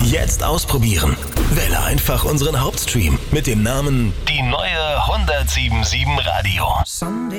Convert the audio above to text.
Jetzt ausprobieren. Wähle einfach unseren Hauptstream mit dem Namen Die neue 107.7 Radio.